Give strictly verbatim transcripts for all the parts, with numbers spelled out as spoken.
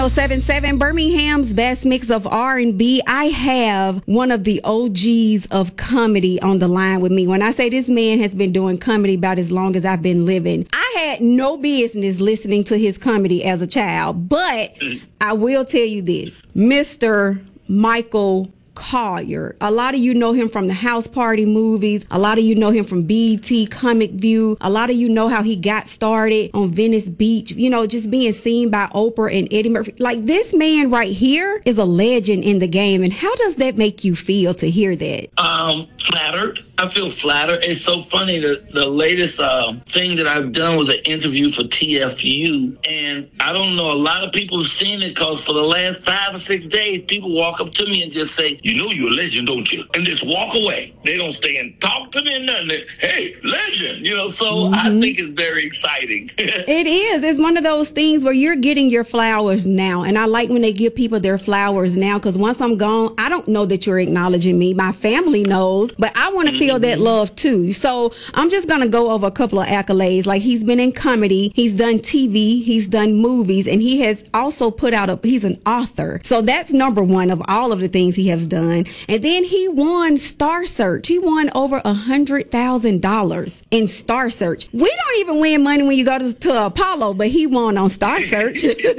oh seven seven, Birmingham's best mix of R and B. I have one of the O Gs of comedy on the line with me. When I say this man has been doing comedy about as long as I've been living, I had no business listening to his comedy as a child, but I will tell you this, Mister Michael Collier. A lot of you know him from the House Party movies. A lot of you know him from B E T, Comic View. A lot of you know how he got started on Venice Beach, you know, just being seen by Oprah and Eddie Murphy. Like, this man right here is a legend in the game. And how does that make you feel to hear that? Um, flattered. I feel flattered. It's so funny that the latest uh, thing that I've done was an interview for T F U. And I don't know, a lot of people have seen it because for the last five or six days, people walk up to me and just say, you know you're a legend, don't you? And just walk away. They don't stay and talk to me and nothing. They, hey, legend, you know, so mm-hmm. I think it's very exciting. It is. It's one of those things where you're getting your flowers now. And I like when they give people their flowers now, because once I'm gone, I don't know that you're acknowledging me. My family knows, but I want to mm-hmm. feel that love too. So I'm just going to go over a couple of accolades. Like, he's been in comedy, he's done T V, he's done movies, and he has also put out a, he's an author. So that's number one of all of the things he has done. And then he won Star Search. He won over a hundred thousand dollars in Star Search. We don't even win money when you go to, to Apollo, but he won on Star Search.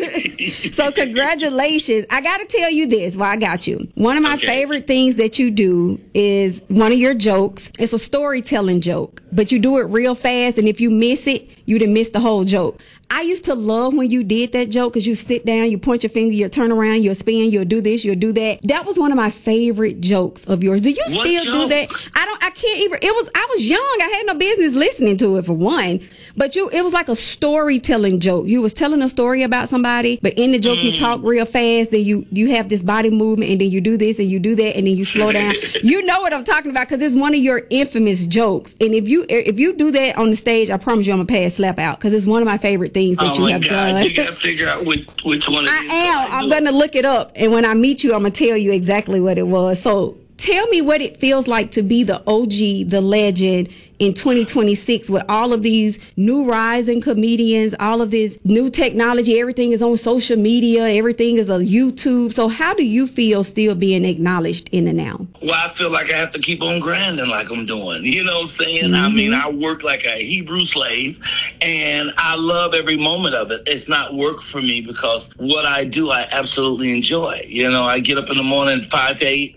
So congratulations. I got to tell you this while I got you. One of my okay. favorite things that you do is one of your jokes. It's a storytelling joke, but you do it real fast. And if you miss it, you done miss the whole joke. I used to love when you did that joke, because you sit down, you point your finger, you turn around, you'll spin, you'll do this, you'll do that. That was one of my favorite jokes of yours. Do you what still joke? do that? I don't, I can't even, it was, I was young. I had no business listening to it for one, but you, it was like a storytelling joke. You was telling a story about somebody, but in the joke mm. you talk real fast, then you, you have this body movement, and then you do this and you do that, and then you slow down. You know what I'm talking about, because it's one of your infamous jokes. And if you, if you do that on the stage, I promise you I'm gonna pass slap out, because it's one of my favorite things that oh you have God. done. You gotta figure out which which one. I am. I'm gonna look it up, and when I meet you, I'm gonna tell you exactly what it was. So tell me what it feels like to be the O G, the legend, in twenty twenty-six with all of these new rising comedians, all of this new technology. Everything is on social media. Everything is on YouTube. So how do you feel still being acknowledged in the now? Well, I feel like I have to keep on grinding like I'm doing. You know what I'm saying? Mm-hmm. I mean, I work like a Hebrew slave, and I love every moment of it. It's not work for me, because what I do, I absolutely enjoy. You know, I get up in the morning at five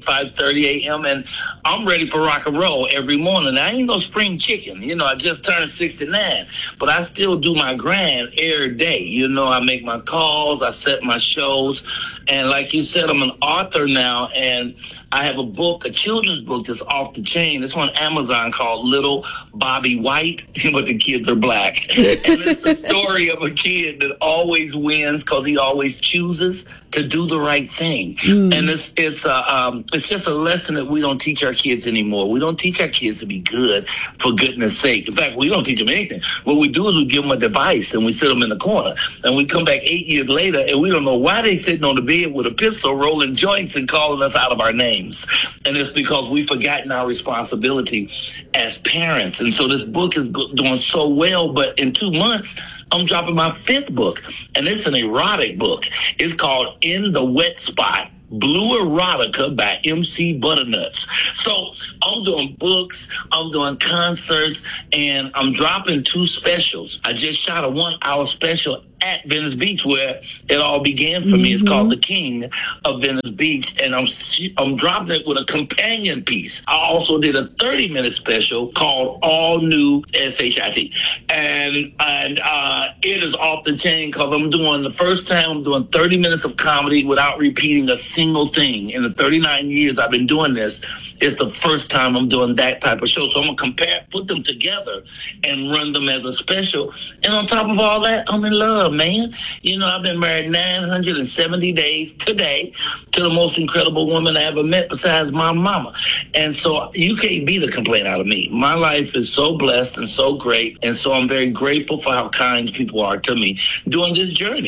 thirty a.m. and I'm ready for rock and roll every morning. I ain't no spring chicken. You know, I just turned sixty-nine, but I still do my grind every day. You know, I make my calls, I set my shows, and like you said, I'm an author now, and I have a book, a children's book that's off the chain. It's on Amazon called Little Bobby White, but the kids are black. And it's the story of a kid that always wins because he always chooses to do the right thing. Mm. And it's it's uh, um, it's just a lesson that we don't teach our kids anymore. We don't teach our kids to be good for goodness sake. In fact, we don't teach them anything. What we do is we give them a device and we sit them in the corner. And we come back eight years later and we don't know why they sitting on the bed with a pistol rolling joints and calling us out of our names. And it's because we've forgotten our responsibility as parents. And so this book is doing so well, but in two months, I'm dropping my fifth book, and it's an erotic book. It's called In the Wet Spot, Blue Erotica by M C Butternuts. So I'm doing books, I'm doing concerts, and I'm dropping two specials. I just shot a one-hour special at Venice Beach, where it all began for mm-hmm. me. It's called The King of Venice Beach, and I'm I'm dropping it with a companion piece. I also did a thirty minute special called All New S H I T, and and uh, it is off the chain because I'm doing the first time I'm doing thirty minutes of comedy without repeating a single thing. In the thirty-nine years I've been doing this, it's the first time I'm doing that type of show. So I'm gonna compare, put them together, and run them as a special. And on top of all that, I'm in love, man. You know, I've been married nine hundred seventy days today to the most incredible woman I ever met besides my mama. And so you can't beat a complaint out of me. My life is so blessed and so great. And so I'm very grateful for how kind people are to me during this journey.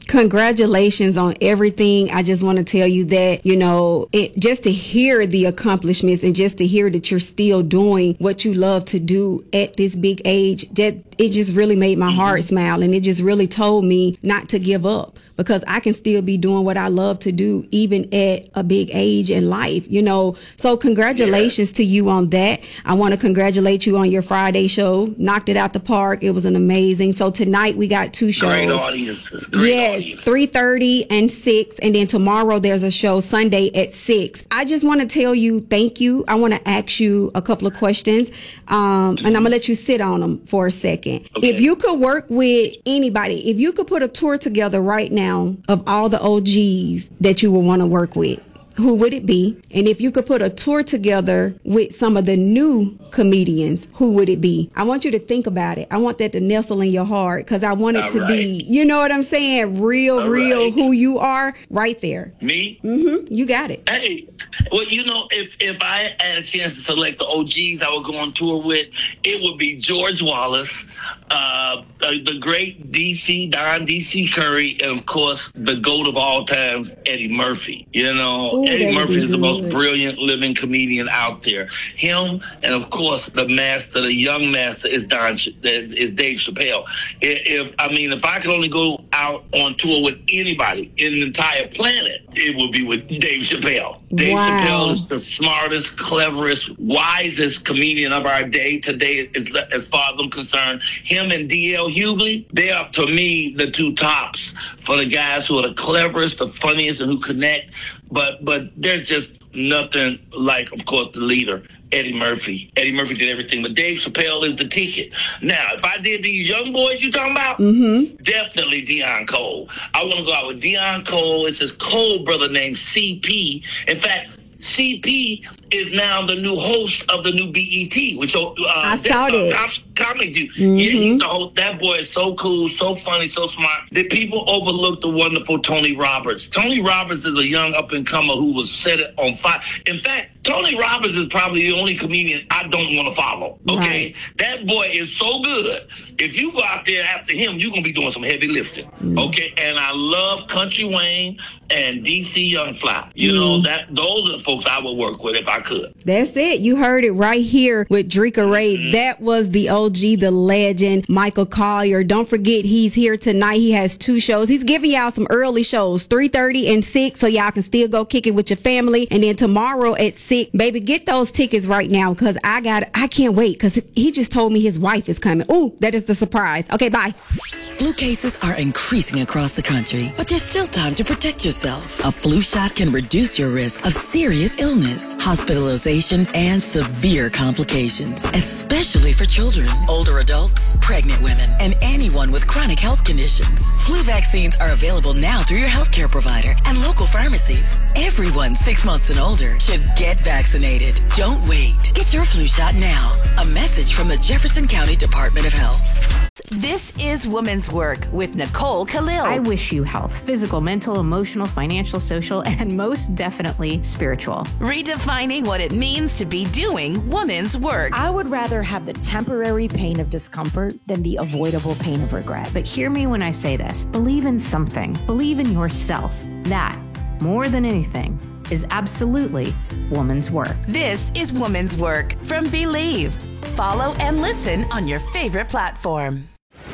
Congratulations on everything. I just want to tell you that, you know, it, just to hear the accomplishments and just to hear that you're still doing what you love to do at this big age, that it just really made my mm-hmm. heart smile. And it just really told me not to give up, because I can still be doing what I love to do even at a big age in life, you know. So congratulations yeah. to you on that. I want to congratulate you on your Friday show. Knocked it out the park. It was an amazing. So tonight we got two shows. Great audiences. Great yes, audience. three thirty and six. And then tomorrow there's a show Sunday at six. I just want to tell you thank you. I want to ask you a couple of questions. Um, and I'm going to let you sit on them for a second. Okay. If you could work with anybody, if you could put a tour together right now of all the O Gs that you would want to work with, who would it be? And if you could put a tour together with some of the new comedians, who would it be? I want you to think about it. I want that to nestle in your heart, because I want it All to right. be, you know what I'm saying? Real, All real right. who you are right there. Me? Mm-hmm. You got it. Hey, well, you know, if, if I had a chance to select the O Gs I would go on tour with, it would be George Wallace, uh, the, the great D C, Don D C Curry, and of course, the GOAT of all times, Eddie Murphy. You know, Ooh, Eddie Murphy is the most brilliant living comedian out there. Him, and of course, the master, the young master, is Don is Dave Chappelle. If I mean, if I could only go out on tour with anybody in the entire planet, it would be with Dave Chappelle. Dave wow. Chappelle is the smartest, cleverest, wisest comedian of our day today, as, as far as I'm concerned. Him and D L Hughley, they are, to me, the two tops for the guys who are the cleverest, the funniest, and who connect. But but there's just nothing like, of course, the leader, Eddie Murphy. Eddie Murphy did everything, but Dave Chappelle is the ticket. Now, if I did these young boys you talking about, mm-hmm. definitely Deion Cole. I want to go out with Deion Cole. It's his Cole brother named C P. In fact, C P is now the new host of the new B E T, which uh, I saw it. Uh, Comic View. Mm-hmm. Yeah, he's the host. That boy is so cool, so funny, so smart. Did people overlook the wonderful Tony Roberts? Tony Roberts is a young up and comer who was set it on fire. In fact, Tony Roberts is probably the only comedian I don't want to follow. Okay, right. That boy is so good. If you go out there after him, you're gonna be doing some heavy lifting. Mm. Okay, and I love Country Wayne and D C Young Fly. You mm. know that those are the folks I would work with if I could. That's it. You heard it right here with Dreka Ray. Mm-hmm. That was the O G, the legend, Michael Collier. Don't forget, he's here tonight. He has two shows. He's giving y'all some early shows, three thirty and six, so y'all can still go kick it with your family. And then tomorrow at six, baby, get those tickets right now, because I got, I can't wait, because he just told me his wife is coming. Ooh, that is the surprise. Okay, bye. Flu cases are increasing across the country, but there's still time to protect yourself. A flu shot can reduce your risk of serious illness, hospitalization, and severe complications, especially for children, older adults, pregnant women, and anyone with chronic health conditions. Flu vaccines are available now through your healthcare provider and local pharmacies. Everyone six months and older should get vaccinated. Don't wait. Get your flu shot now. A message from the Jefferson County Department of Health. This is Women's Work with Nicole Khalil. I wish you health, physical, mental, emotional, financial, social, and most definitely spiritual. Redefining what it means to be doing women's work. I would rather have the temporary pain of discomfort than the avoidable pain of regret. But hear me when I say this. Believe in something. Believe in yourself. That, more than anything, is absolutely woman's work. This is Woman's Work from Believe. Follow and listen on your favorite platform.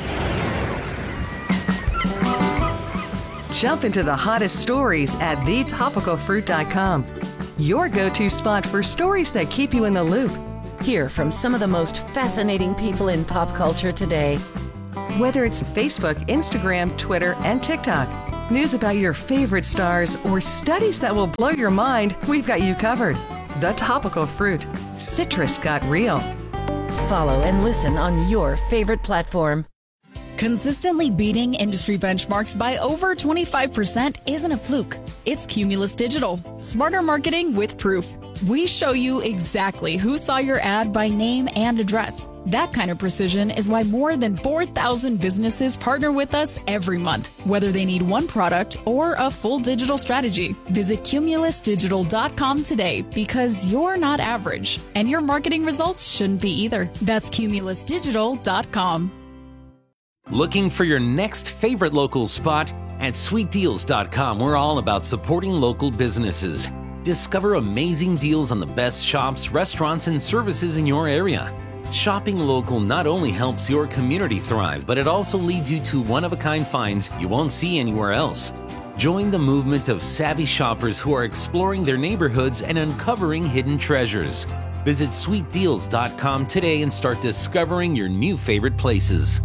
Jump into the hottest stories at the topical fruit dot com. Your go-to spot for stories that keep you in the loop. Hear from some of the most fascinating people in pop culture today. Whether it's Facebook, Instagram, Twitter, and TikTok, news about your favorite stars, or studies that will blow your mind, we've got you covered. The Topical Fruit. Citrus got real. Follow and listen on your favorite platform. Consistently beating industry benchmarks by over twenty-five percent isn't a fluke. It's Cumulus Digital. Smarter marketing with proof. We show you exactly who saw your ad by name and address. That kind of precision is why more than four thousand businesses partner with us every month, whether they need one product or a full digital strategy. Visit cumulus digital dot com today, because you're not average, and your marketing results shouldn't be either. That's cumulus digital dot com. Looking for your next favorite local spot? At sweet deals dot com, we're all about supporting local businesses. Discover amazing deals on the best shops, restaurants, and services in your area. Shopping local not only helps your community thrive, but it also leads you to one-of-a-kind finds you won't see anywhere else. Join the movement of savvy shoppers who are exploring their neighborhoods and uncovering hidden treasures. Visit sweet deals dot com today and start discovering your new favorite places.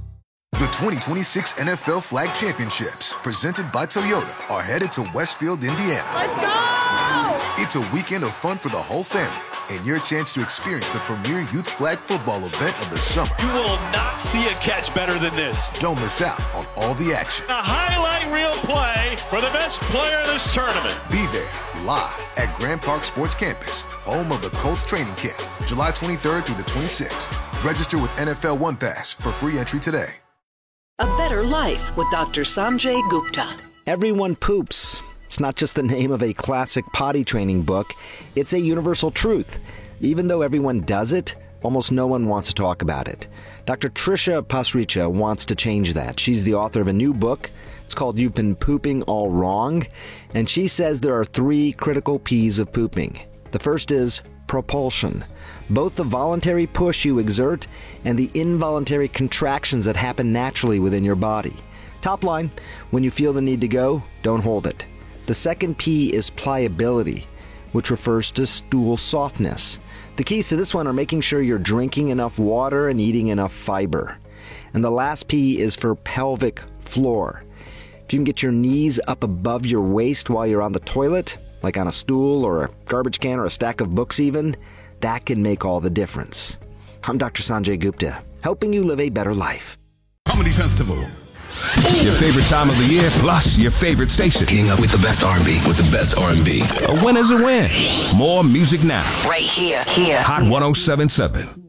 The twenty twenty-six N F L Flag Championships, presented by Toyota, are headed to Westfield, Indiana. Let's go! It's a weekend of fun for the whole family, and your chance to experience the premier youth flag football event of the summer. You will not see a catch better than this. Don't miss out on all the action. A highlight reel play for the best player of this tournament. Be there, live at Grand Park Sports Campus, home of the Colts training camp, July twenty-third through the twenty-sixth. Register with N F L One Pass for free entry today. A Better Life with Doctor Sanjay Gupta. Everyone poops. It's not just the name of a classic potty training book. It's a universal truth. Even though everyone does it, almost no one wants to talk about it. Doctor Trisha Pasricha wants to change that. She's the author of a new book. It's called You've Been Pooping All Wrong. And she says there are three critical P's of pooping. The first is propulsion. Both the voluntary push you exert and the involuntary contractions that happen naturally within your body. Top line, when you feel the need to go, don't hold it. The second P is pliability, which refers to stool softness. The keys to this one are making sure you're drinking enough water and eating enough fiber. And the last P is for pelvic floor. If you can get your knees up above your waist while you're on the toilet, like on a stool or a garbage can or a stack of books even, that can make all the difference. I'm Doctor Sanjay Gupta, helping you live a better life. Comedy Festival. Your favorite time of the year, plus your favorite station. Getting up with the best R and B, with the best R and B. A win is a win. More music now. Right here, here. Hot one oh seven point seven.